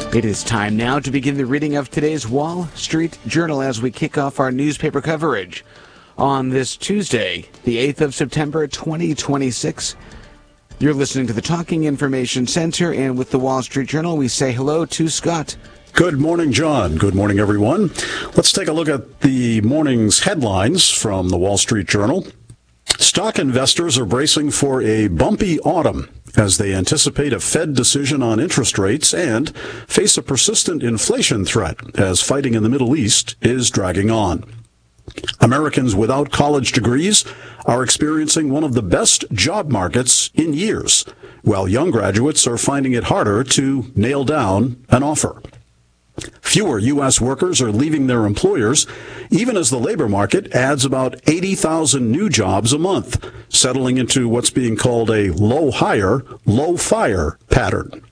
It is time now to begin the reading of today's Wall Street Journal as we kick off our newspaper coverage on this Tuesday, the 8th of September, 2026. You're listening to the Talking Information Center, and with the Wall Street Journal, we say hello to Scott. Good morning, John. Good morning, everyone. Let's take a look at the morning's headlines from the Wall Street Journal. Stock investors are bracing for a bumpy autumn as they anticipate a Fed decision on interest rates and face a persistent inflation threat as fighting in the Middle East is dragging on. Americans without college degrees are experiencing one of the best job markets in years, while young graduates are finding it harder to nail down an offer. Fewer U.S. workers are leaving their employers, even as the labor market adds about 80,000 new jobs a month, settling into what's being called a low-hire, low-fire pattern.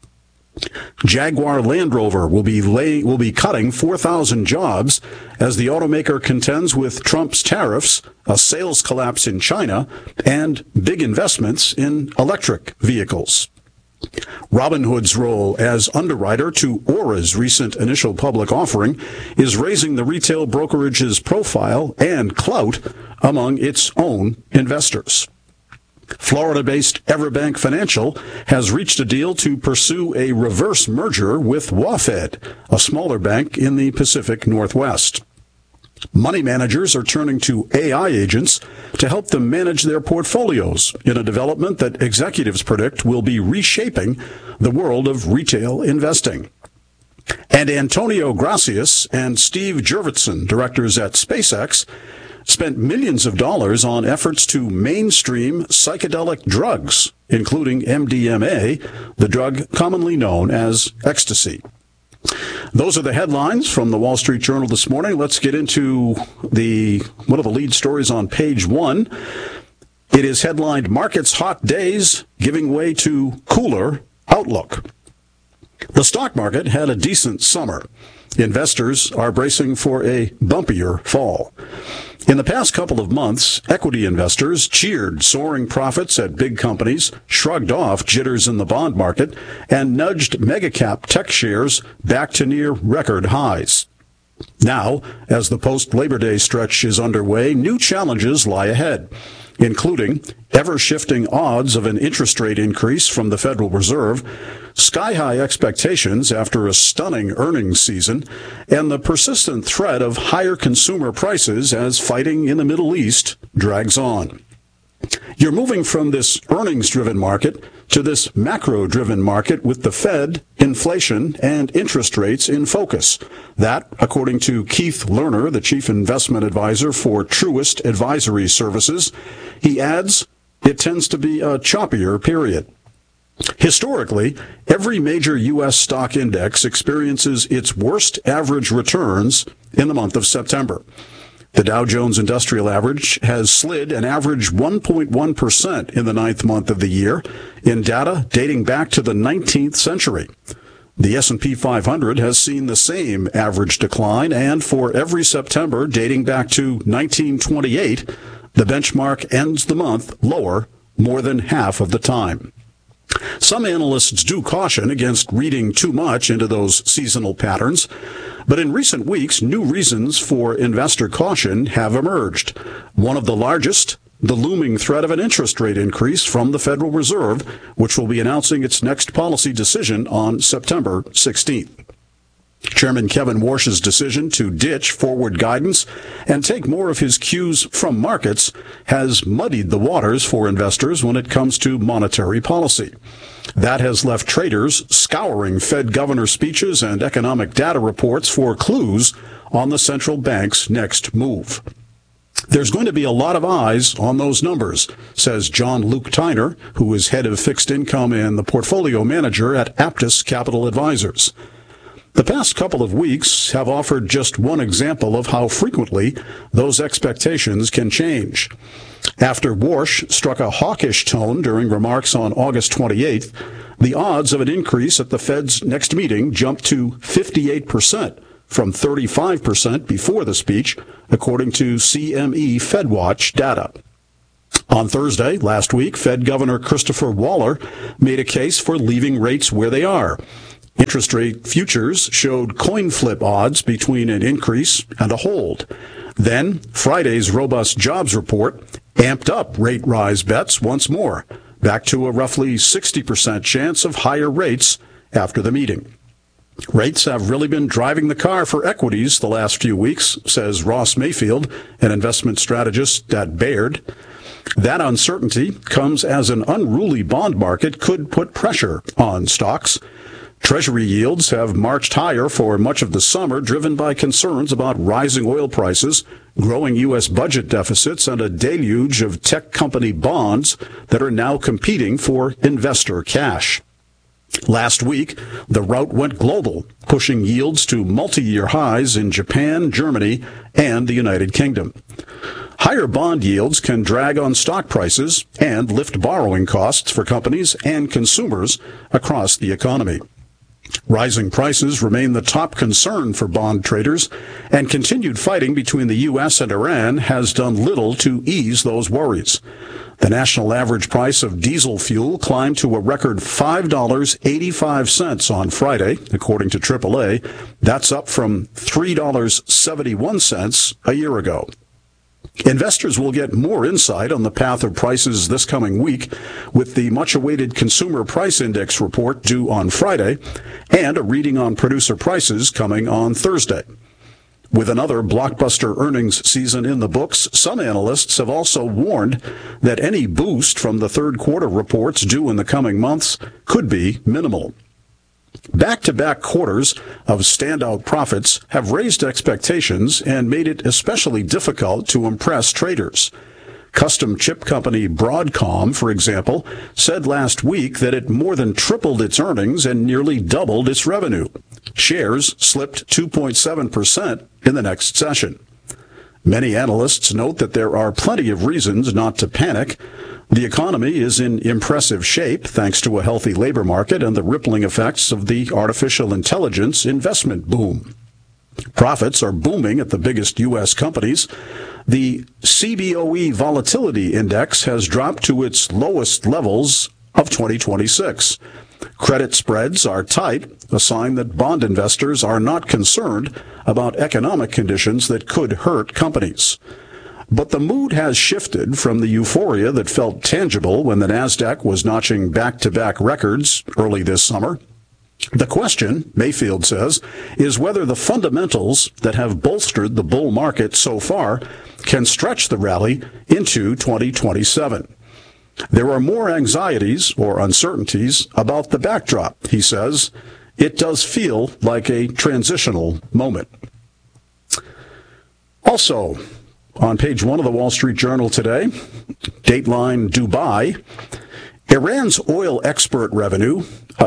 Jaguar Land Rover will be cutting 4,000 jobs as the automaker contends with Trump's tariffs, a sales collapse in China, and big investments in electric vehicles. Robinhood's role as underwriter to Aura's recent initial public offering is raising the retail brokerage's profile and clout among its own investors. Florida-based Everbank Financial has reached a deal to pursue a reverse merger with WaFd, a smaller bank in the Pacific Northwest. Money managers are turning to AI agents to help them manage their portfolios in a development that executives predict will be reshaping the world of retail investing. And Antonio Gracias and Steve Jurvetson, directors at SpaceX, spent millions of dollars on efforts to mainstream psychedelic drugs, including MDMA, the drug commonly known as ecstasy. Those are the headlines from the Wall Street Journal this morning. Let's get into one of the lead stories on page one. It is headlined, Markets Hot Days Giving Way to Cooler Outlook. The stock market had a decent summer. Investors are bracing for a bumpier fall. In the past couple of months, equity investors cheered soaring profits at big companies, shrugged off jitters in the bond market, and nudged mega-cap tech shares back to near record highs. Now, as the post-Labor Day stretch is underway, new challenges lie ahead, including ever-shifting odds of an interest rate increase from the Federal Reserve, sky-high expectations after a stunning earnings season, and the persistent threat of higher consumer prices as fighting in the Middle East drags on. You're moving from this earnings-driven market to this macro-driven market with the Fed, inflation, and interest rates in focus. That, according to Keith Lerner, the chief investment advisor for Truist Advisory Services, he adds, it tends to be a choppier period. Historically, every major U.S. stock index experiences its worst average returns in the month of September. The Dow Jones Industrial Average has slid an average 1.1% in the ninth month of the year in data dating back to the 19th century. The S&P 500 has seen the same average decline, and for every September dating back to 1928, the benchmark ends the month lower more than half of the time. Some analysts do caution against reading too much into those seasonal patterns, but in recent weeks, new reasons for investor caution have emerged. One of the largest, the looming threat of an interest rate increase from the Federal Reserve, which will be announcing its next policy decision on September 16th. Chairman Kevin Warsh's decision to ditch forward guidance and take more of his cues from markets has muddied the waters for investors when it comes to monetary policy. That has left traders scouring Fed governor speeches and economic data reports for clues on the central bank's next move. There's going to be a lot of eyes on those numbers, says John Luke Tyner, who is head of fixed income and the portfolio manager at Aptus Capital Advisors. The past couple of weeks have offered just one example of how frequently those expectations can change. After Warsh struck a hawkish tone during remarks on August 28th, the odds of an increase at the Fed's next meeting jumped to 58% from 35% before the speech, according to CME FedWatch data. On Thursday, last week, Fed Governor Christopher Waller made a case for leaving rates where they are. Interest rate futures showed coin flip odds between an increase and a hold. Then, Friday's robust jobs report amped up rate rise bets once more, back to a roughly 60% chance of higher rates after the meeting. Rates have really been driving the car for equities the last few weeks, says Ross Mayfield, an investment strategist at Baird. That uncertainty comes as an unruly bond market could put pressure on stocks. Treasury yields have marched higher for much of the summer, driven by concerns about rising oil prices, growing U.S. budget deficits, and a deluge of tech company bonds that are now competing for investor cash. Last week, the rout went global, pushing yields to multi-year highs in Japan, Germany, and the United Kingdom. Higher bond yields can drag on stock prices and lift borrowing costs for companies and consumers across the economy. Rising prices remain the top concern for bond traders, and continued fighting between the U.S. and Iran has done little to ease those worries. The national average price of diesel fuel climbed to a record $5.85 on Friday, according to AAA. That's up from $3.71 a year ago. Investors will get more insight on the path of prices this coming week with the much-awaited Consumer Price Index report due on Friday and a reading on producer prices coming on Thursday. With another blockbuster earnings season in the books, some analysts have also warned that any boost from the third quarter reports due in the coming months could be minimal. Back-to-back quarters of standout profits have raised expectations and made it especially difficult to impress traders. Custom chip company Broadcom, for example, said last week that it more than tripled its earnings and nearly doubled its revenue. Shares slipped 2.7% in the next session. Many analysts note that there are plenty of reasons not to panic. The economy is in impressive shape thanks to a healthy labor market and the rippling effects of the artificial intelligence investment boom. Profits are booming at the biggest U.S. companies. The CBOE Volatility Index has dropped to its lowest levels of 2026. Credit spreads are tight, a sign that bond investors are not concerned about economic conditions that could hurt companies. But the mood has shifted from the euphoria that felt tangible when the Nasdaq was notching back-to-back records early this summer. The question, Mayfield says, is whether the fundamentals that have bolstered the bull market so far can stretch the rally into 2027. There are more anxieties or uncertainties about the backdrop, he says. It does feel like a transitional moment. Also, on page 1 of the Wall Street Journal today, Dateline Dubai, Iran's oil export revenue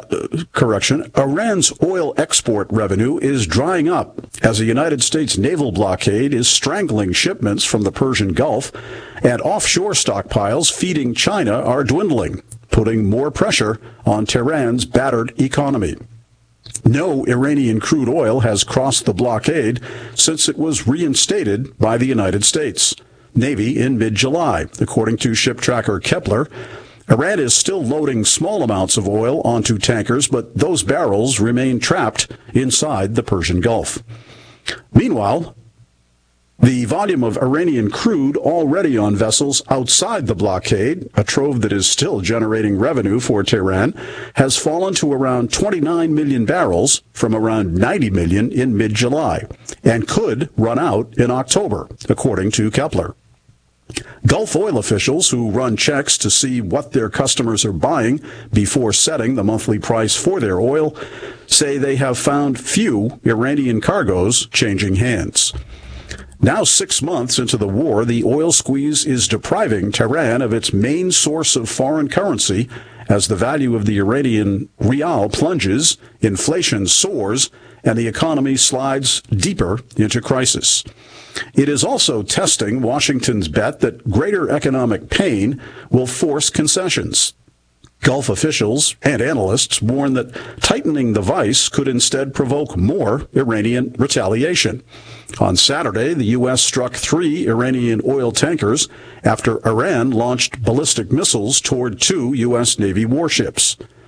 is drying up as the United States naval blockade is strangling shipments from the Persian Gulf, and offshore stockpiles feeding China are dwindling, putting more pressure on Tehran's battered economy. No Iranian crude oil has crossed the blockade since it was reinstated by the United States Navy in mid-July, according to ship tracker Kepler. Iran is still loading small amounts of oil onto tankers, but those barrels remain trapped inside the Persian Gulf. Meanwhile, the volume of Iranian crude already on vessels outside the blockade, a trove that is still generating revenue for Tehran, has fallen to around 29 million barrels from around 90 million in mid-July and could run out in October, according to Kepler. Gulf oil officials who run checks to see what their customers are buying before setting the monthly price for their oil say they have found few Iranian cargoes changing hands. Now 6 months into the war, the oil squeeze is depriving Tehran of its main source of foreign currency as the value of the Iranian rial plunges, inflation soars, and the economy slides deeper into crisis. It is also testing Washington's bet that greater economic pain will force concessions. Gulf officials and analysts warn that tightening the vice could instead provoke more Iranian retaliation. On Saturday, the U.S. struck 3 Iranian oil tankers after Iran launched ballistic missiles toward 2 U.S. Navy warships.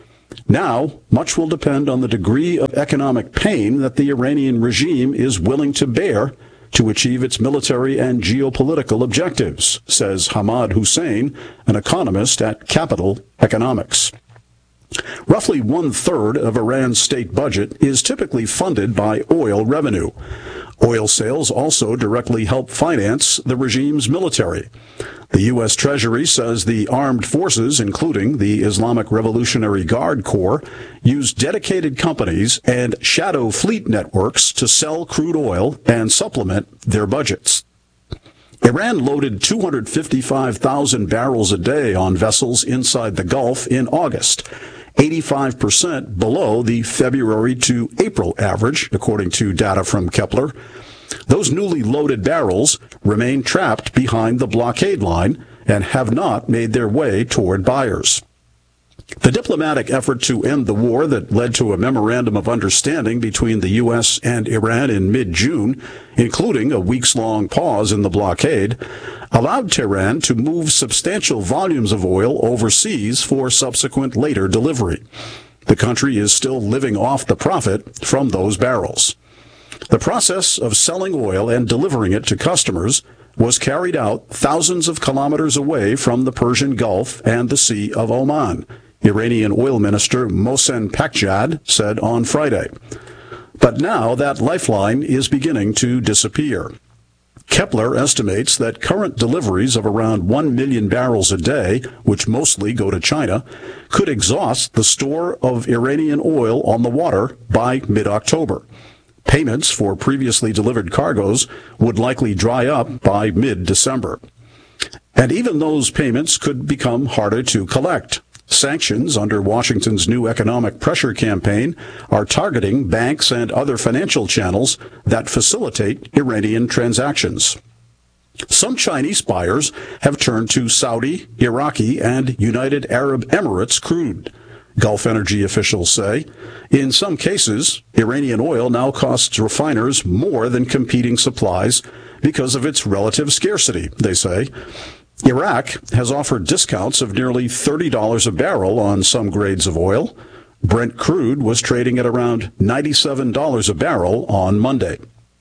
Now, much will depend on the degree of economic pain that the Iranian regime is willing to bear to achieve its military and geopolitical objectives, says Hamad Hussein, an economist at Capital Economics. Roughly one-third of Iran's state budget is typically funded by oil revenue. Oil sales also directly help finance the regime's military. The U.S. Treasury says the armed forces, including the Islamic Revolutionary Guard Corps, use dedicated companies and shadow fleet networks to sell crude oil and supplement their budgets. Iran loaded 255,000 barrels a day on vessels inside the Gulf in August, 85% below the February to April average, according to data from Kepler. Those newly loaded barrels remain trapped behind the blockade line and have not made their way toward buyers. The diplomatic effort to end the war that led to a memorandum of understanding between the U.S. and Iran in mid-June, including a weeks-long pause in the blockade, allowed Tehran to move substantial volumes of oil overseas for subsequent later delivery. The country is still living off the profit from those barrels. The process of selling oil and delivering it to customers was carried out thousands of kilometers away from the Persian Gulf and the Sea of Oman, Iranian Oil Minister Mohsen Pakjad said on Friday. But now that lifeline is beginning to disappear. Kepler estimates that current deliveries of around 1 million barrels a day, which mostly go to China, could exhaust the store of Iranian oil on the water by mid-October. Payments for previously delivered cargoes would likely dry up by mid-December. And even those payments could become harder to collect. Sanctions under Washington's new economic pressure campaign are targeting banks and other financial channels that facilitate Iranian transactions. Some Chinese buyers have turned to Saudi, Iraqi, and United Arab Emirates crude, Gulf energy officials say. In some cases, Iranian oil now costs refiners more than competing supplies because of its relative scarcity, they say. Iraq has offered discounts of nearly $30 a barrel on some grades of oil. Brent crude was trading at around $97 a barrel on Monday.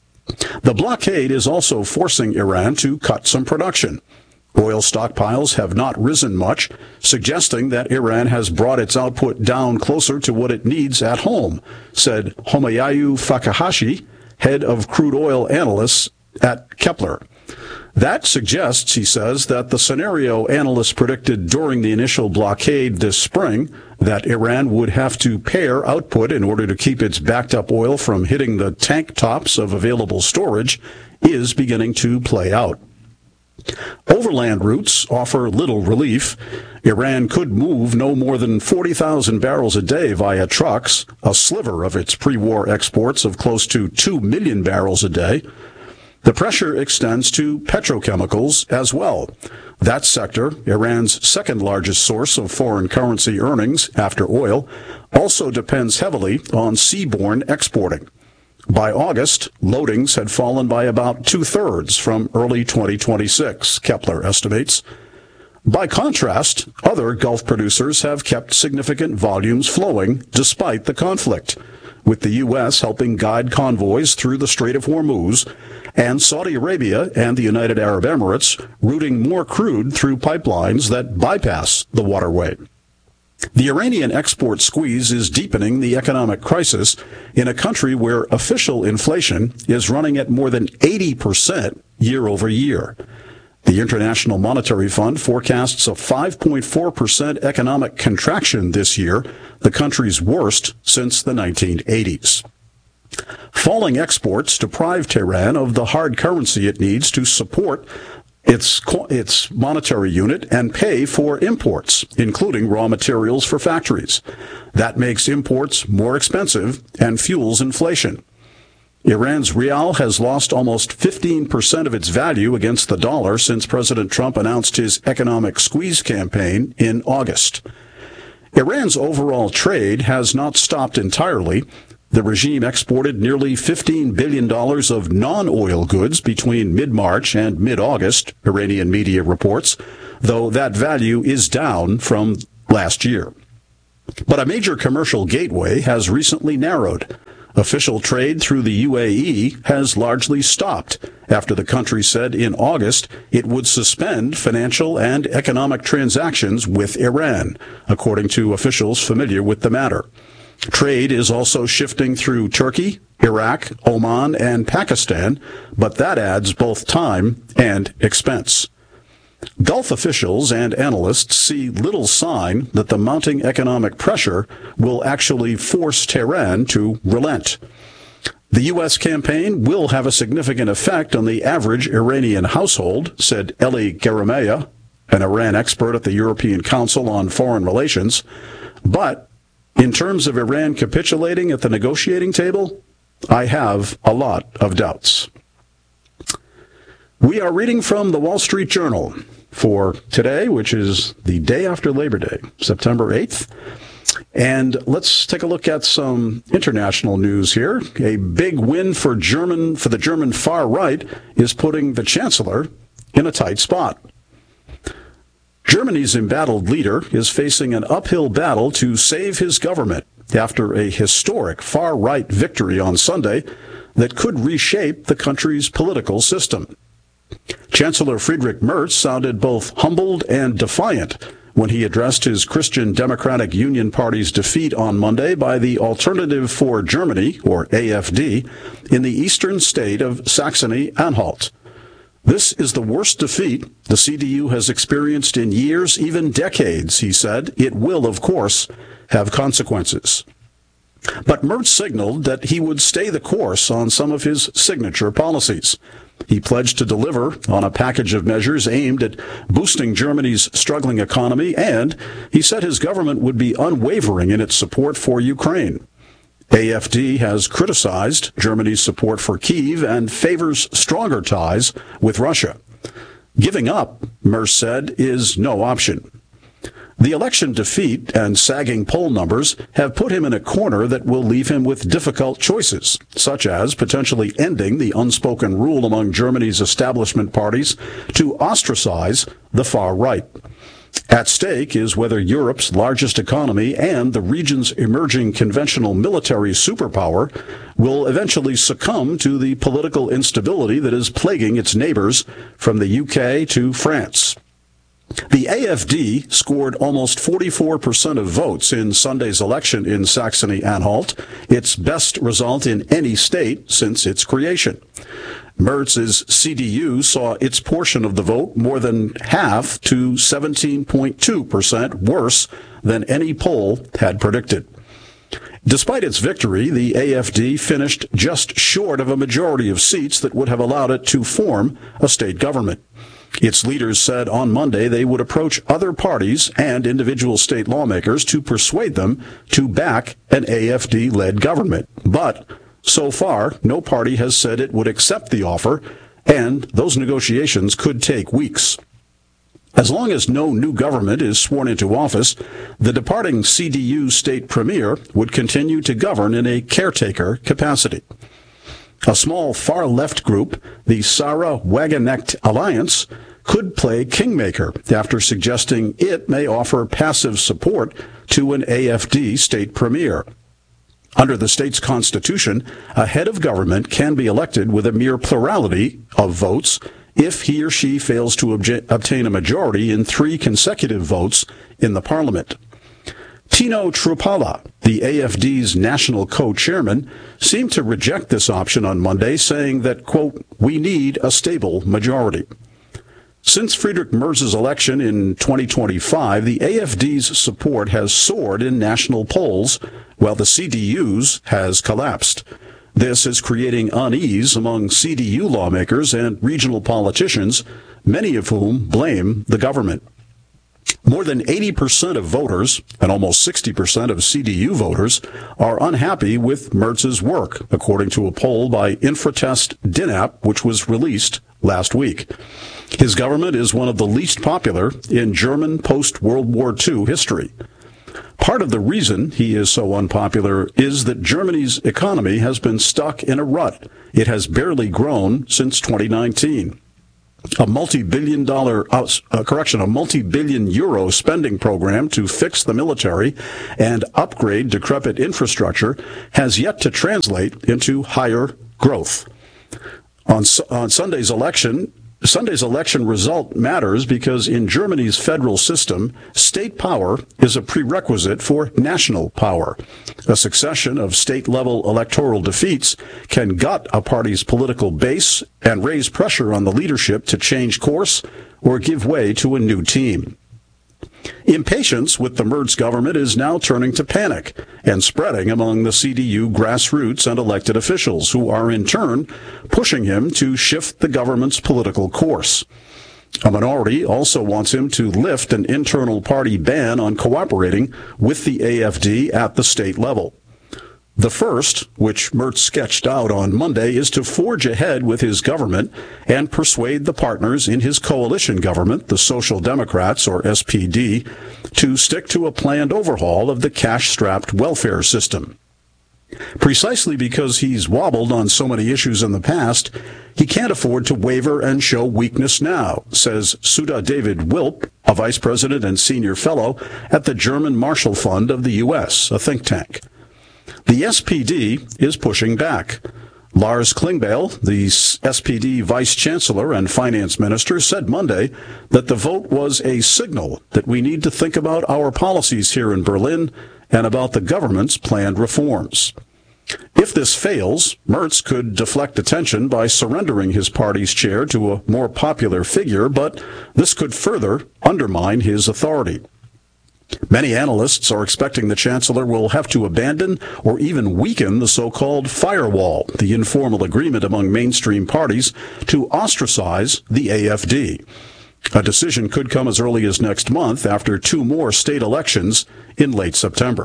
The blockade is also forcing Iran to cut some production. Oil stockpiles have not risen much, suggesting that Iran has brought its output down closer to what it needs at home, said Homayayu Fakahashi, head of crude oil analysts at Kepler. That suggests, he says, that the scenario analysts predicted during the initial blockade this spring, that Iran would have to pare output in order to keep its backed-up oil from hitting the tank tops of available storage, is beginning to play out. Overland routes offer little relief. Iran could move no more than 40,000 barrels a day via trucks, a sliver of its pre-war exports of close to 2 million barrels a day. The pressure extends to petrochemicals as well. That sector, Iran's second largest source of foreign currency earnings after oil, also depends heavily on seaborne exporting. By August, loadings had fallen by about two-thirds from early 2026, Kepler estimates. By contrast, other Gulf producers have kept significant volumes flowing despite the conflict, with the U.S. helping guide convoys through the Strait of Hormuz, and Saudi Arabia and the United Arab Emirates routing more crude through pipelines that bypass the waterway. The Iranian export squeeze is deepening the economic crisis in a country where official inflation is running at more than 80% year over year. The International Monetary Fund forecasts a 5.4% economic contraction this year, the country's worst since the 1980s. Falling exports deprive Tehran of the hard currency it needs to support its monetary unit and pay for imports, including raw materials for factories. That makes imports more expensive and fuels inflation. Iran's rial has lost almost 15% of its value against the dollar since President Trump announced his economic squeeze campaign in August. Iran's overall trade has not stopped entirely. The regime exported nearly $15 billion of non-oil goods between mid-March and mid-August, Iranian media reports, though that value is down from last year. But a major commercial gateway has recently narrowed. Official trade through the UAE has largely stopped after the country said in August it would suspend financial and economic transactions with Iran, according to officials familiar with the matter. Trade is also shifting through Turkey, Iraq, Oman, and Pakistan, but that adds both time and expense. Gulf officials and analysts see little sign that the mounting economic pressure will actually force Tehran to relent. The U.S. campaign will have a significant effect on the average Iranian household, said Eli Geremeya, an Iran expert at the European Council on Foreign Relations. But in terms of Iran capitulating at the negotiating table, I have a lot of doubts. We are reading from the Wall Street Journal for today, which is the day after Labor Day, September 8th. And let's take a look at some international news here. A big win for the German far right is putting the chancellor in a tight spot. Germany's embattled leader is facing an uphill battle to save his government after a historic far-right victory on Sunday that could reshape the country's political system. Chancellor Friedrich Merz sounded both humbled and defiant when he addressed his Christian Democratic Union Party's defeat on Monday by the Alternative for Germany, or AfD, in the eastern state of Saxony-Anhalt. This is the worst defeat the CDU has experienced in years, even decades, he said. It will, of course, have consequences. But Merz signaled that he would stay the course on some of his signature policies. He pledged to deliver on a package of measures aimed at boosting Germany's struggling economy, and he said his government would be unwavering in its support for Ukraine. AfD has criticized Germany's support for Kyiv and favors stronger ties with Russia. Giving up, Merz said, is no option. The election defeat and sagging poll numbers have put him in a corner that will leave him with difficult choices, such as potentially ending the unspoken rule among Germany's establishment parties to ostracize the far right. At stake is whether Europe's largest economy and the region's emerging conventional military superpower will eventually succumb to the political instability that is plaguing its neighbors from the UK to France. The AfD scored almost 44% of votes in Sunday's election in Saxony-Anhalt, its best result in any state since its creation. Merz's CDU saw its portion of the vote more than half to 17.2% worse than any poll had predicted. Despite its victory, the AfD finished just short of a majority of seats that would have allowed it to form a state government. Its leaders said on Monday they would approach other parties and individual state lawmakers to persuade them to back an AfD-led government. But so far, no party has said it would accept the offer, and those negotiations could take weeks. As long as no new government is sworn into office, the departing CDU state premier would continue to govern in a caretaker capacity. A small far-left group, the Sarah Wagenknecht Alliance, could play kingmaker after suggesting it may offer passive support to an AfD state premier. Under the state's constitution, a head of government can be elected with a mere plurality of votes if he or she fails to obtain a majority in 3 consecutive votes in the parliament. Tino Trupala, the AfD's national co-chairman, seemed to reject this option on Monday, saying that, quote, "We need a stable majority." Since Friedrich Merz's election in 2025, the AfD's support has soared in national polls, while the CDU's has collapsed. This is creating unease among CDU lawmakers and regional politicians, many of whom blame the government. More than 80% of voters and almost 60% of CDU voters are unhappy with Merz's work, according to a poll by Infratest DINAP, which was released last week. His government is one of the least popular in German post-World War II history. Part of the reason he is so unpopular is that Germany's economy has been stuck in a rut. It has barely grown since 2019. a multi-billion euro spending program to fix the military and upgrade decrepit infrastructure has yet to translate into higher growth. On Sunday's election result matters because in Germany's federal system, state power is a prerequisite for national power. A succession of state-level electoral defeats can gut a party's political base and raise pressure on the leadership to change course or give way to a new team. Impatience with the Merz government is now turning to panic and spreading among the CDU grassroots and elected officials, who are in turn pushing him to shift the government's political course. A minority also wants him to lift an internal party ban on cooperating with the AfD at the state level. The first, which Merz sketched out on Monday, is to forge ahead with his government and persuade the partners in his coalition government, the Social Democrats, or SPD, to stick to a planned overhaul of the cash-strapped welfare system. Precisely because he's wobbled on so many issues in the past, he can't afford to waver and show weakness now, says Sudha David Wilp, a vice president and senior fellow at the German Marshall Fund of the U.S., a think tank. The SPD is pushing back. Lars Klingbeil, the SPD vice chancellor and finance minister, said Monday that the vote was a signal that we need to think about our policies here in Berlin and about the government's planned reforms. If this fails, Merz could deflect attention by surrendering his party's chair to a more popular figure, but this could further undermine his authority. Many analysts are expecting the chancellor will have to abandon or even weaken the so-called firewall, the informal agreement among mainstream parties to ostracize the AfD. A decision could come as early as next month after two more state elections in late September.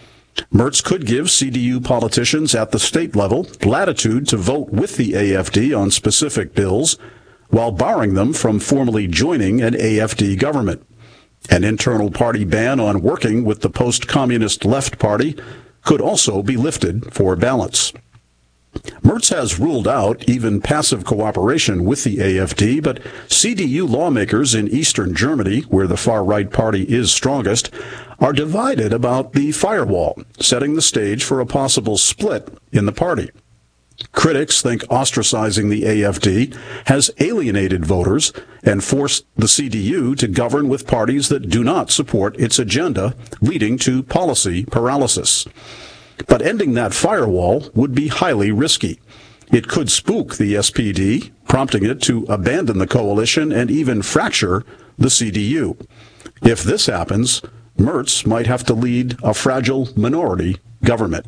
Merz could give CDU politicians at the state level latitude to vote with the AfD on specific bills while barring them from formally joining an AfD government. An internal party ban on working with the post-communist Left Party could also be lifted for balance. Merz has ruled out even passive cooperation with the AfD, but CDU lawmakers in eastern Germany, where the far-right party is strongest, are divided about the firewall, setting the stage for a possible split in the party. Critics think ostracizing the AfD has alienated voters and forced the CDU to govern with parties that do not support its agenda, leading to policy paralysis. But ending that firewall would be highly risky. It could spook the SPD, prompting it to abandon the coalition and even fracture the CDU. If this happens, Merz might have to lead a fragile minority government.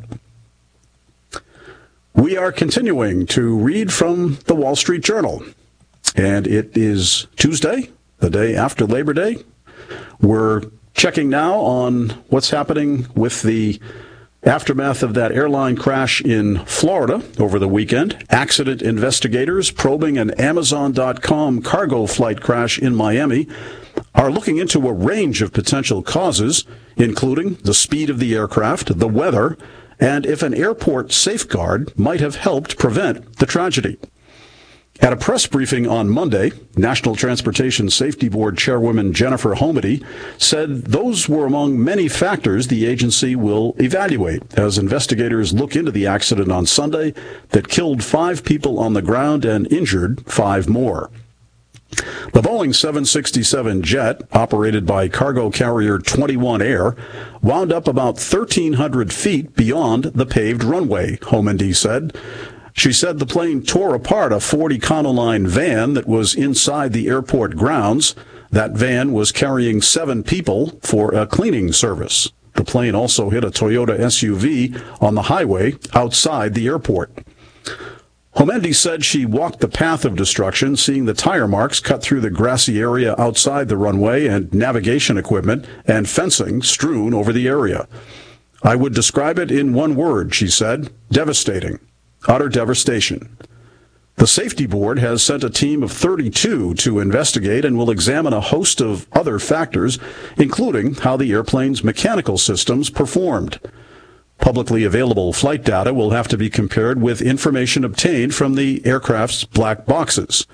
We are continuing to read from the Wall Street Journal, and it is Tuesday, the day after Labor Day. We're checking now on what's happening with the aftermath of that airline crash in Florida over the weekend. Accident investigators probing an Amazon.com cargo flight crash in Miami are looking into a range of potential causes, including the speed of the aircraft, the weather, and if an airport safeguard might have helped prevent the tragedy. At a press briefing on Monday, National Transportation Safety Board Chairwoman Jennifer Homendy said those were among many factors the agency will evaluate as investigators look into the accident on Sunday that killed 5 people on the ground and injured 5 more. The Boeing 767 jet, operated by cargo carrier 21 Air, wound up about 1,300 feet beyond the paved runway, Homendy said. She said the plane tore apart a Ford Econoline van that was inside the airport grounds. That van was carrying 7 people for a cleaning service. The plane also hit a Toyota SUV on the highway outside the airport. Homendy said she walked the path of destruction, seeing the tire marks cut through the grassy area outside the runway and navigation equipment and fencing strewn over the area. I would describe it in one word, she said: devastating. Utter devastation. The safety board has sent a team of 32 to investigate and will examine a host of other factors, including how the airplane's mechanical systems performed. Publicly available flight data will have to be compared with information obtained from the aircraft's black boxes.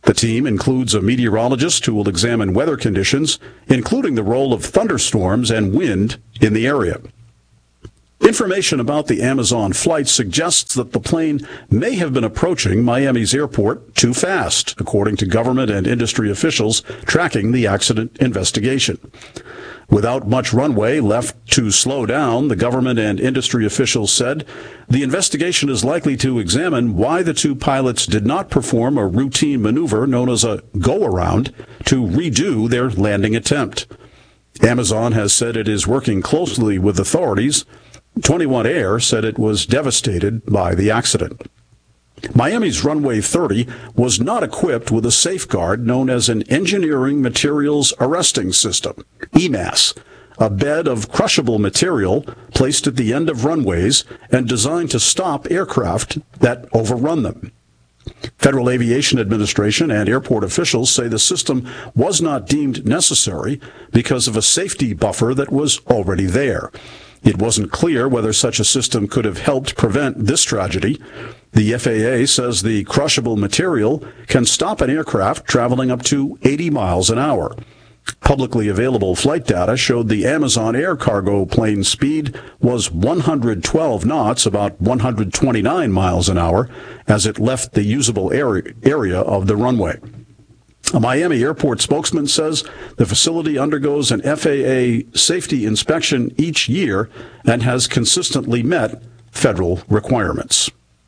The team includes a meteorologist who will examine weather conditions, including the role of thunderstorms and wind in the area. Information about the Amazon flight suggests that the plane may have been approaching Miami's airport too fast, according to government and industry officials tracking the accident investigation. Without much runway left to slow down, the government and industry officials said the investigation is likely to examine why the two pilots did not perform a routine maneuver known as a go-around to redo their landing attempt. Amazon has said it is working closely with authorities. 21 Air said it was devastated by the accident. Miami's runway 30 was not equipped with a safeguard known as an Engineering Materials Arresting System, EMAS, a bed of crushable material placed at the end of runways and designed to stop aircraft that overrun them. Federal Aviation Administration and airport officials say the system was not deemed necessary because of a safety buffer that was already there. It wasn't clear whether such a system could have helped prevent this tragedy. The FAA says the crushable material can stop an aircraft traveling up to 80 miles an hour. Publicly available flight data showed the Amazon Air cargo plane speed was 112 knots, about 129 miles an hour, as it left the usable area of the runway. A Miami airport spokesman says the facility undergoes an FAA safety inspection each year and has consistently met federal requirements.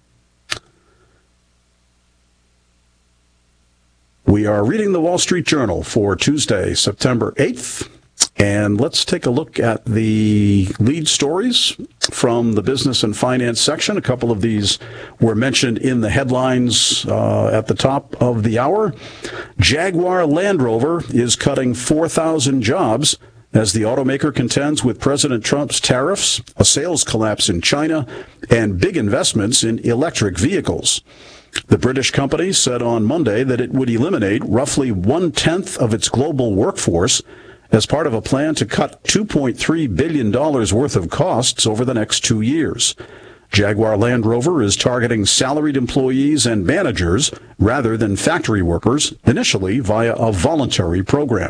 We are reading the Wall Street Journal for Tuesday, September 8th, and let's take a look at the lead stories from the business and finance section. A couple of these were mentioned in the headlines at the top of the hour. Jaguar Land Rover is cutting 4,000 jobs as the automaker contends with President Trump's tariffs, a sales collapse in China, and big investments in electric vehicles. The British company said on Monday that it would eliminate roughly 1/10 of its global workforce as part of a plan to cut $2.3 billion worth of costs over the next 2 years. Jaguar Land Rover is targeting salaried employees and managers rather than factory workers, initially via a voluntary program.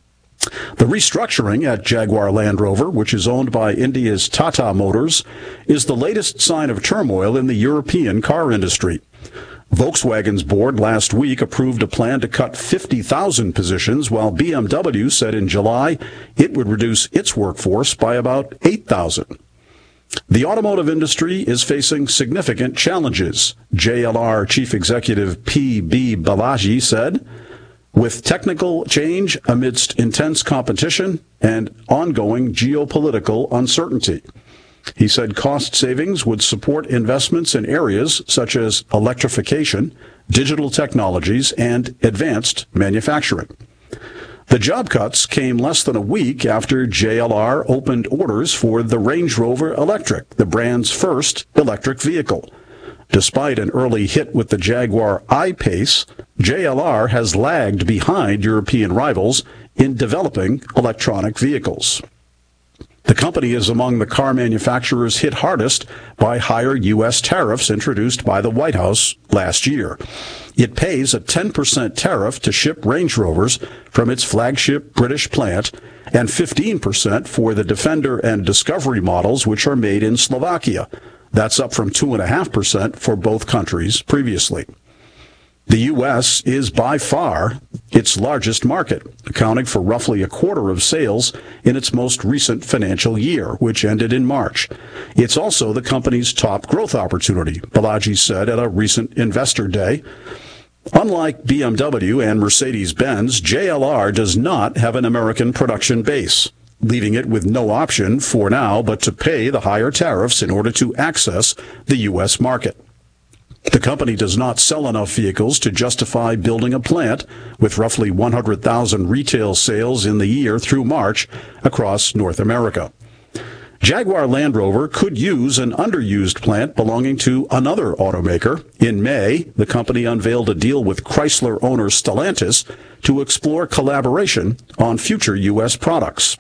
The restructuring at Jaguar Land Rover, which is owned by India's Tata Motors, is the latest sign of turmoil in the European car industry. Volkswagen's board last week approved a plan to cut 50,000 positions, while BMW said in July it would reduce its workforce by about 8,000. The automotive industry is facing significant challenges, JLR Chief Executive P.B. Balaji said, with technical change amidst intense competition and ongoing geopolitical uncertainty. He said cost savings would support investments in areas such as electrification, digital technologies, and advanced manufacturing. The job cuts came less than a week after JLR opened orders for the Range Rover Electric, the brand's first electric vehicle. Despite an early hit with the Jaguar I-Pace, JLR has lagged behind European rivals in developing electronic vehicles. The company is among the car manufacturers hit hardest by higher U.S. tariffs introduced by the White House last year. It pays a 10% tariff to ship Range Rovers from its flagship British plant and 15% for the Defender and Discovery models, which are made in Slovakia. That's up from 2.5% for both countries previously. The U.S. is by far its largest market, accounting for roughly a quarter of sales in its most recent financial year, which ended in March. It's also the company's top growth opportunity, Balaji said at a recent investor day. Unlike BMW and Mercedes-Benz, JLR does not have an American production base, leaving it with no option for now but to pay the higher tariffs in order to access the U.S. market. The company does not sell enough vehicles to justify building a plant, with roughly 100,000 retail sales in the year through March across North America. Jaguar Land Rover could use an underused plant belonging to another automaker. In May, the company unveiled a deal with Chrysler owner Stellantis to explore collaboration on future U.S. products.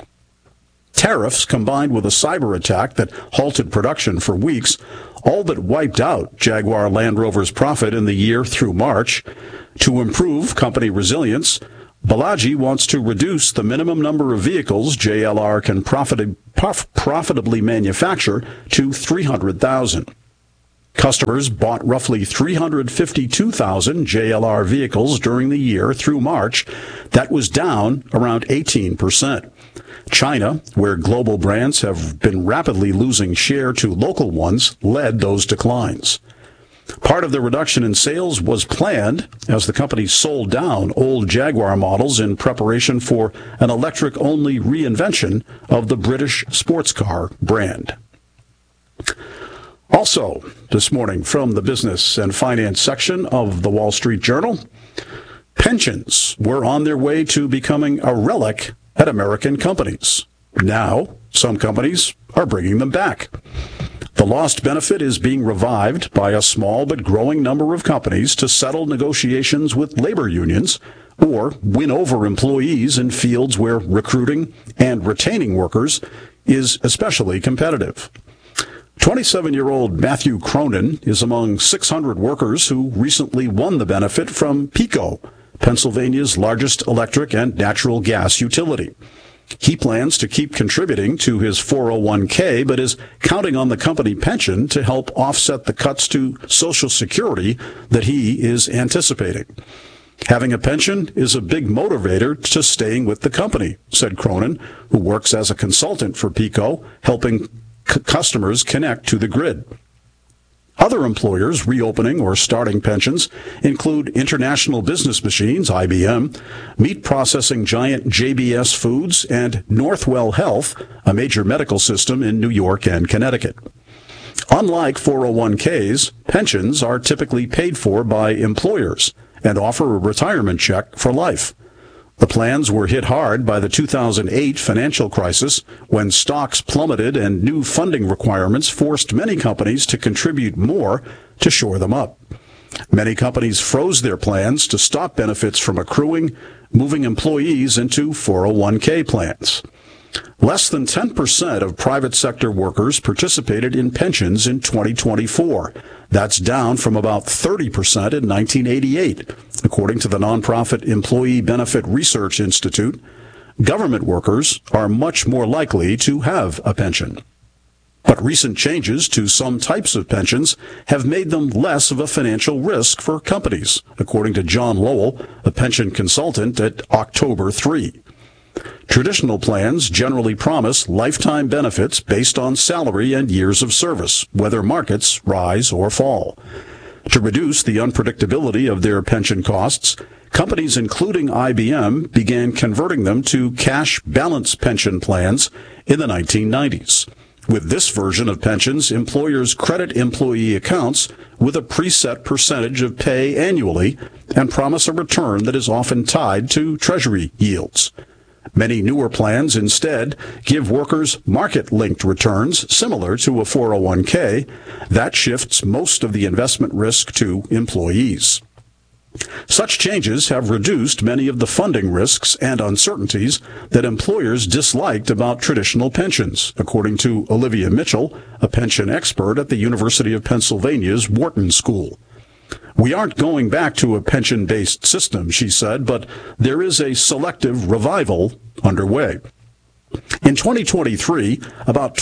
Tariffs, combined with a cyber attack that halted production for weeks, all but wiped out Jaguar Land Rover's profit in the year through March. To improve company resilience, Balaji wants to reduce the minimum number of vehicles JLR can profitably manufacture to 300,000. Customers bought roughly 352,000 JLR vehicles during the year through March. That was down around 18%. China, where global brands have been rapidly losing share to local ones, led those declines. Part of the reduction in sales was planned as the company sold down old Jaguar models in preparation for an electric-only reinvention of the British sports car brand. Also, this morning from the business and finance section of the Wall Street Journal, pensions were on their way to becoming a relic at American companies. Now, some companies are bringing them back. The lost benefit is being revived by a small but growing number of companies to settle negotiations with labor unions or win over employees in fields where recruiting and retaining workers is especially competitive. 27-year-old Matthew Cronin is among 600 workers who recently won the benefit from PECO, Pennsylvania's largest electric and natural gas utility. He plans to keep contributing to his 401k, but is counting on the company pension to help offset the cuts to Social Security that he is anticipating. Having a pension is a big motivator to staying with the company, said Cronin, who works as a consultant for PECO, helping customers connect to the grid. Other employers reopening or starting pensions include International Business Machines, IBM, meat processing giant JBS Foods, and Northwell Health, a major medical system in New York and Connecticut. Unlike 401ks, pensions are typically paid for by employers and offer a retirement check for life. The plans were hit hard by the 2008 financial crisis when stocks plummeted and new funding requirements forced many companies to contribute more to shore them up. Many companies froze their plans to stop benefits from accruing, moving employees into 401k plans. Less than 10% of private sector workers participated in pensions in 2024. That's down from about 30% in 1988, according to the nonprofit Employee Benefit Research Institute. Government workers are much more likely to have a pension. But recent changes to some types of pensions have made them less of a financial risk for companies, according to John Lowell, a pension consultant at October 3. Traditional plans generally promise lifetime benefits based on salary and years of service, whether markets rise or fall. To reduce the unpredictability of their pension costs, companies including IBM began converting them to cash balance pension plans in the 1990s. With this version of pensions, employers credit employee accounts with a preset percentage of pay annually and promise a return that is often tied to Treasury yields. Many newer plans instead give workers market-linked returns similar to a 401k. That shifts most of the investment risk to employees. Such changes have reduced many of the funding risks and uncertainties that employers disliked about traditional pensions, according to Olivia Mitchell, a pension expert at the University of Pennsylvania's Wharton School. We aren't going back to a pension-based system, she said, but there is a selective revival underway. In 2023, about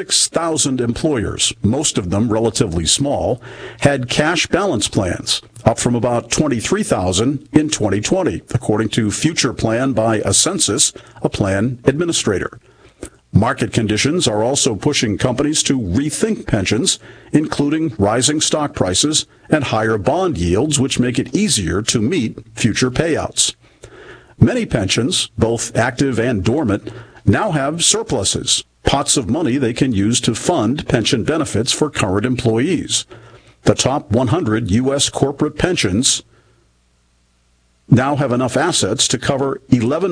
26,000 employers, most of them relatively small, had cash balance plans, up from about 23,000 in 2020, according to Future Plan by Ascensus, a plan administrator. Market conditions are also pushing companies to rethink pensions, including rising stock prices and higher bond yields, which make it easier to meet future payouts. Many pensions, both active and dormant, now have surpluses, pots of money they can use to fund pension benefits for current employees. The top 100 U.S. corporate pensions now have enough assets to cover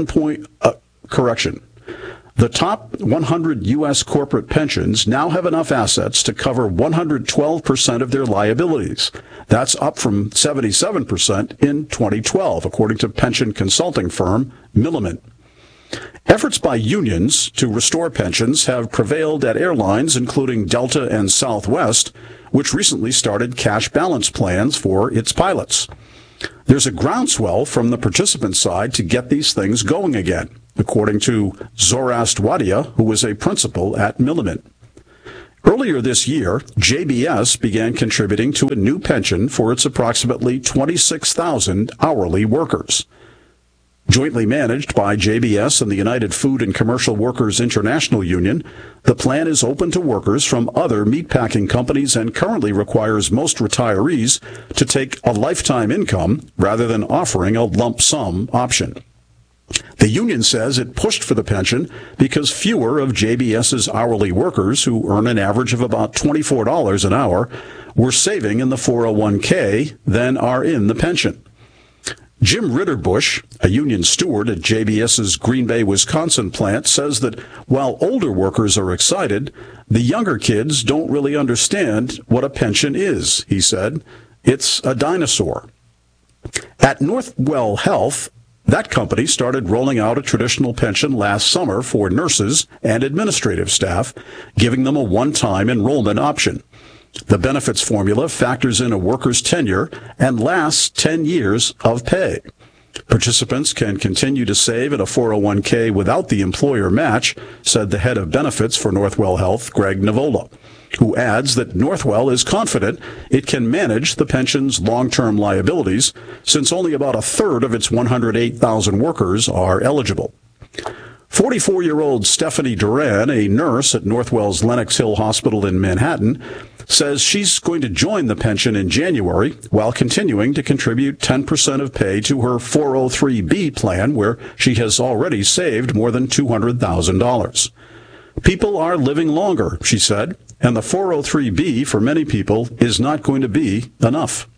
The top 100 U.S. corporate pensions now have enough assets to cover 112% of their liabilities. That's up from 77% in 2012, according to pension consulting firm Milliman. Efforts by unions to restore pensions have prevailed at airlines including Delta and Southwest, which recently started cash balance plans for its pilots. there's a groundswell from the participant side to get these things going again, according to Zorast Wadia, who was a principal at Milliman. Earlier this year, JBS began contributing to a new pension for its approximately 26,000 hourly workers. Jointly managed by JBS and the United Food and Commercial Workers International Union, the plan is open to workers from other meatpacking companies and currently requires most retirees to take a lifetime income rather than offering a lump sum option. The union says it pushed for the pension because fewer of JBS's hourly workers, who earn an average of about $24 an hour, were saving in the 401k than are in the pension. Jim Ritterbush, a union steward at JBS's Green Bay, Wisconsin plant, says that while older workers are excited, the younger kids don't really understand what a pension is, he said. It's a dinosaur. At Northwell Health, that company started rolling out a traditional pension last summer for nurses and administrative staff, giving them a one-time enrollment option. The benefits formula factors in a worker's tenure and lasts 10 years of pay. Participants can continue to save in a 401k without the employer match, said the head of benefits for Northwell Health, Greg Nivola, who adds that Northwell is confident it can manage the pension's long-term liabilities, since only about a third of its 108,000 workers are eligible. 44-year-old Stephanie Duran, a nurse at Northwell's Lenox Hill Hospital in Manhattan, says she's going to join the pension in January while continuing to contribute 10% of pay to her 403B plan, where she has already saved more than $200,000. People are living longer, she said, and the 403B for many people is not going to be enough.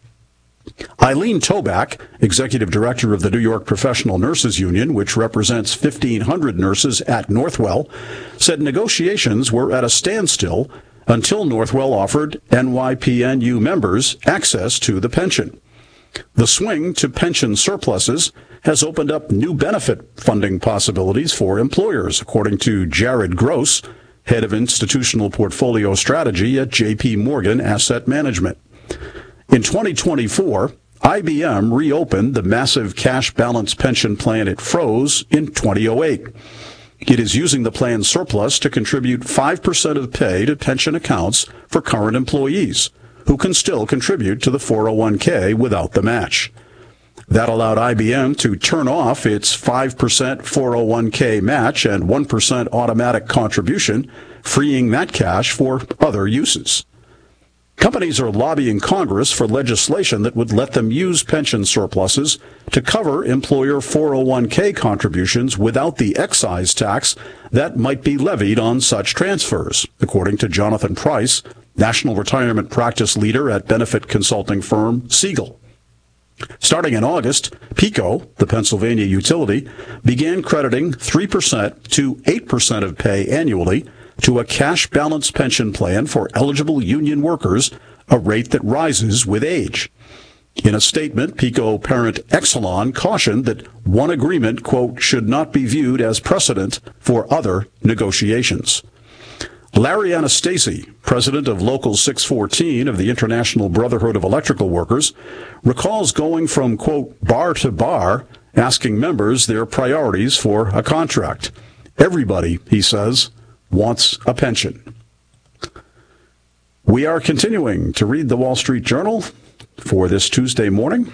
Eileen Toback, executive director of the New York Professional Nurses Union, which represents 1,500 nurses at Northwell, said negotiations were at a standstill until Northwell offered NYPNU members access to the pension. The swing to pension surpluses has opened up new benefit funding possibilities for employers, according to Jared Gross, head of institutional portfolio strategy at J.P. Morgan Asset Management. In 2024, IBM reopened the massive cash balance pension plan it froze in 2008. It is using the plan's surplus to contribute 5% of pay to pension accounts for current employees, who can still contribute to the 401k without the match. That allowed IBM to turn off its 5% 401k match and 1% automatic contribution, freeing that cash for other uses. Companies are lobbying Congress for legislation that would let them use pension surpluses to cover employer 401k contributions without the excise tax that might be levied on such transfers, according to Jonathan Price, national retirement practice leader at benefit consulting firm Siegel. Starting in August, PECO, the Pennsylvania utility, began crediting 3% to 8% of pay annually to a cash balance pension plan for eligible union workers, a rate that rises with age. In a statement, PECO parent Exelon cautioned that one agreement, quote, should not be viewed as precedent for other negotiations. Larry Anastasi, president of Local 614 of the International Brotherhood of Electrical Workers, recalls going from, quote, bar to bar, asking members their priorities for a contract. Everybody, he says, wants a pension. We are continuing to read the Wall Street Journal for this Tuesday morning.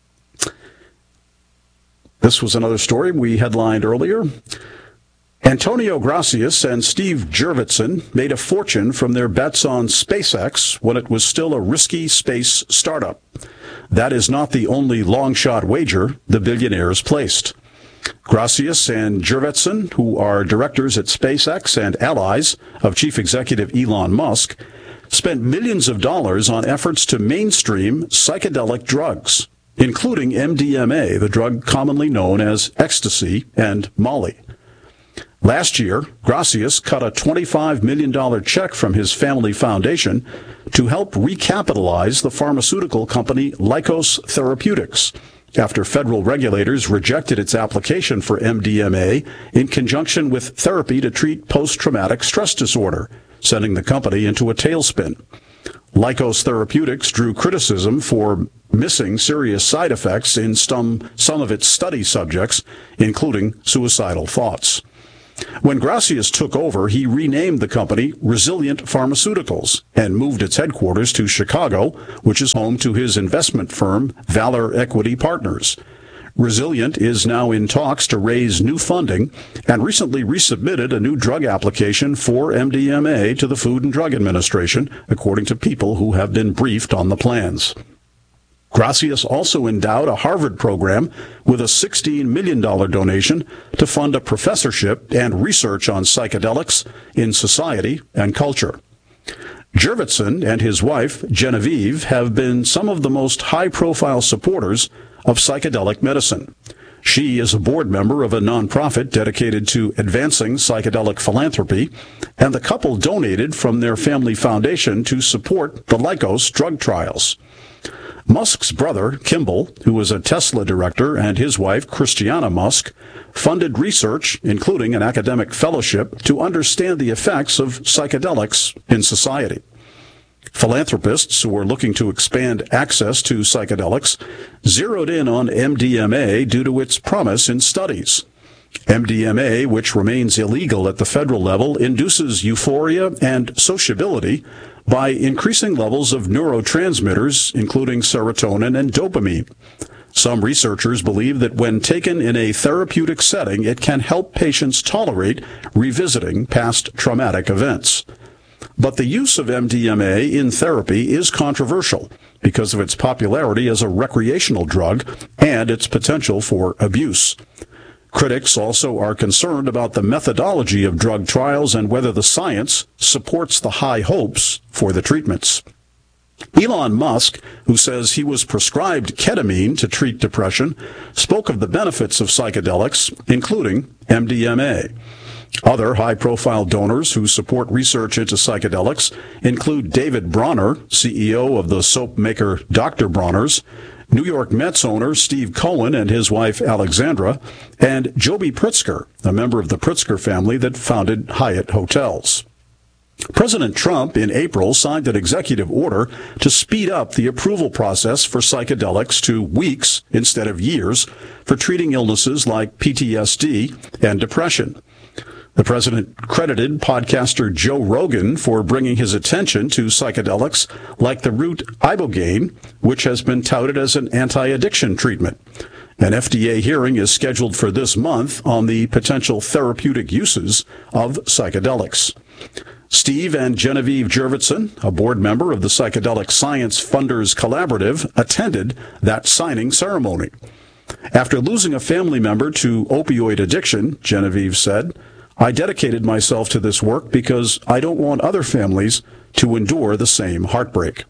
This was another story we headlined earlier. Antonio Gracias and Steve Jurvetson made a fortune from their bets on SpaceX when it was still a risky space startup. That is not the only long-shot wager the billionaires placed. Gracias and Jurvetson, who are directors at SpaceX and allies of Chief Executive Elon Musk, spent millions of dollars on efforts to mainstream psychedelic drugs, including MDMA, the drug commonly known as ecstasy, and Molly. Last year, Gracias cut a $25 million check from his family foundation to help recapitalize the pharmaceutical company Lykos Therapeutics, after federal regulators rejected its application for MDMA in conjunction with therapy to treat post-traumatic stress disorder, sending the company into a tailspin. Lykos Therapeutics drew criticism for missing serious side effects in some of its study subjects, including suicidal thoughts. When Gracias took over, he renamed the company Resilient Pharmaceuticals and moved its headquarters to Chicago, which is home to his investment firm, Valor Equity Partners. Resilient is now in talks to raise new funding and recently resubmitted a new drug application for MDMA to the Food and Drug Administration, according to people who have been briefed on the plans. Gracias also endowed a Harvard program with a $16 million donation to fund a professorship and research on psychedelics in society and culture. Jurvetson and his wife, Genevieve, have been some of the most high-profile supporters of psychedelic medicine. She is a board member of a nonprofit dedicated to advancing psychedelic philanthropy, and the couple donated from their family foundation to support the Lykos drug trials. Musk's brother, Kimball, who is a Tesla director, and his wife, Christiana Musk, funded research, including an academic fellowship, to understand the effects of psychedelics in society. Philanthropists who are looking to expand access to psychedelics zeroed in on MDMA due to its promise in studies. MDMA, which remains illegal at the federal level, induces euphoria and sociability by increasing levels of neurotransmitters, including serotonin and dopamine. Some researchers believe that when taken in a therapeutic setting, it can help patients tolerate revisiting past traumatic events. But the use of MDMA in therapy is controversial because of its popularity as a recreational drug and its potential for abuse. Critics also are concerned about the methodology of drug trials and whether the science supports the high hopes for the treatments. Elon Musk, who says he was prescribed ketamine to treat depression, spoke of the benefits of psychedelics, including MDMA. Other high-profile donors who support research into psychedelics include David Bronner, CEO of the soap maker Dr. Bronner's, New York Mets owner Steve Cohen and his wife Alexandra, and Joby Pritzker, a member of the Pritzker family that founded Hyatt Hotels. President Trump in April signed an executive order to speed up the approval process for psychedelics to weeks instead of years for treating illnesses like PTSD and depression. The president credited podcaster Joe Rogan for bringing his attention to psychedelics like the root ibogaine, which has been touted as an anti-addiction treatment. An FDA hearing is scheduled for this month on the potential therapeutic uses of psychedelics. Steve and Genevieve Jurvetson, a board member of the Psychedelic Science Funders Collaborative, attended that signing ceremony. After losing a family member to opioid addiction, Genevieve said, "I dedicated myself to this work because I don't want other families to endure the same heartbreak."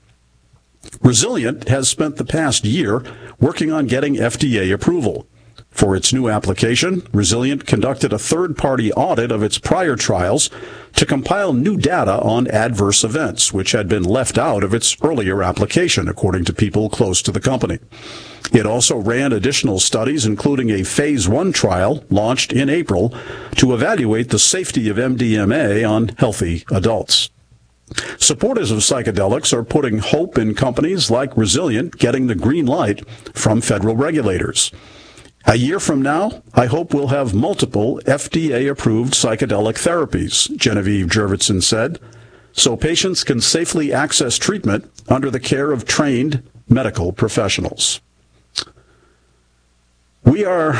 Resilient has spent the past year working on getting FDA approval. For its new application, Resilient conducted a third-party audit of its prior trials to compile new data on adverse events, which had been left out of its earlier application, according to people close to the company. It also ran additional studies, including a Phase 1 trial launched in April to evaluate the safety of MDMA on healthy adults. Supporters of psychedelics are putting hope in companies like Resilient getting the green light from federal regulators. "A year from now, I hope we'll have multiple FDA-approved psychedelic therapies," Genevieve Jurvetson said, "so patients can safely access treatment under the care of trained medical professionals." We are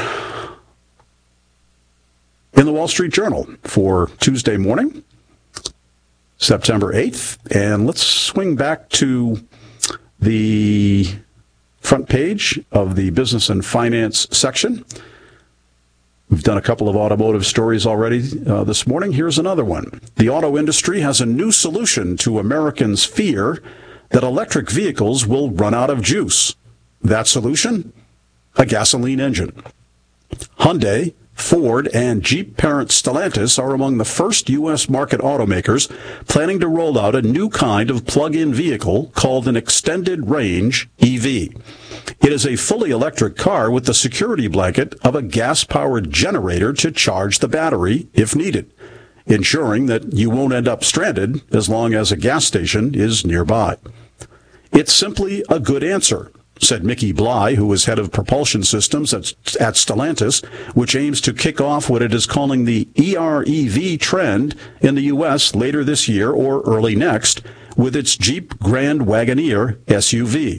in the Wall Street Journal for Tuesday morning, September 8th, and let's swing back to the front page of the business and finance section. We've done a couple of automotive stories already this morning. Here's another one. The auto industry has a new solution to Americans' fear that electric vehicles will run out of juice. That solution? A gasoline engine. Hyundai, Ford, and Jeep parent Stellantis are among the first U.S. market automakers planning to roll out a new kind of plug-in vehicle called an extended range EV. It is a fully electric car with the security blanket of a gas-powered generator to charge the battery if needed, ensuring that you won't end up stranded as long as a gas station is nearby. It's simply a good answer, said Mickey Bly, who is head of propulsion systems at Stellantis, which aims to kick off what it is calling the EREV trend in the U.S. later this year or early next with its Jeep Grand Wagoneer SUV.